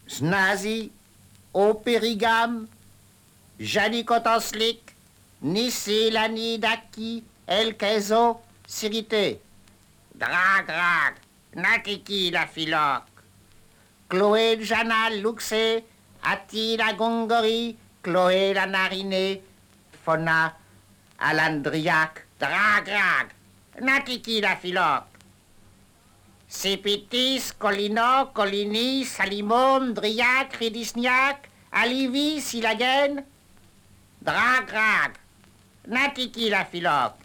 Znazi, Operigam, Janikotoslik, Nissi Lani Daki, El Kezo, Sirite. Drag, Nakiki la Philoque. Chloé Jana Luxe, Ati la Gongori, Chloé la Narinée, Fona Alandriac, Drag, Nakiki la Philoque. Sipitis, Colino, Colini, Salimon, Driac, Ridisniac, Alivi, Silagen, Drag, Natiki la Philoque.